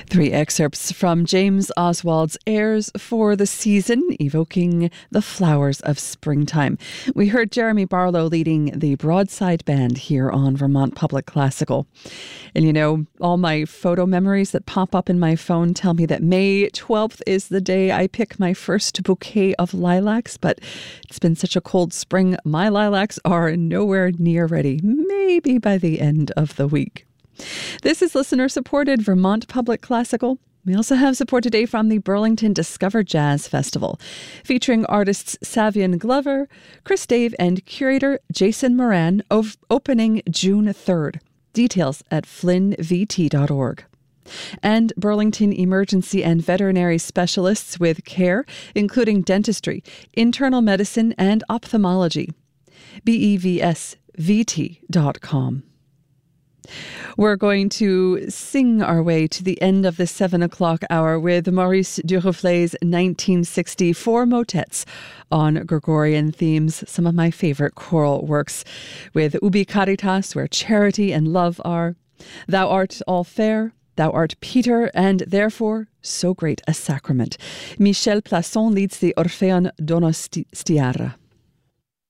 Three excerpts from James Oswald's Airs for the Season, evoking the flowers of springtime. We heard Jeremy Barlow leading the Broadside Band here on Vermont Public Classical. And you know, all my photo memories that pop up in my phone tell me that May 12th is the day I pick my first bouquet of lilacs, but it's been such a cold spring, my lilacs are nowhere near ready, maybe by the end of the week. This is listener-supported Vermont Public Classical. We also have support today from the Burlington Discover Jazz Festival, featuring artists Savion Glover, Chris Dave, and curator Jason Moran, opening June 3rd. Details at flynnvt.org. And Burlington emergency and veterinary specialists with care, including dentistry, internal medicine, and ophthalmology. BEVSVT.com. We're going to sing our way to the end of the 7 o'clock hour with Maurice Duruflé's 1964 motets on Gregorian themes, some of my favorite choral works, with Ubi Caritas, where charity and love are, Thou art all fair, Thou art Peter, and therefore so great a sacrament. Michel Plasson leads the Orpheon Donostiara.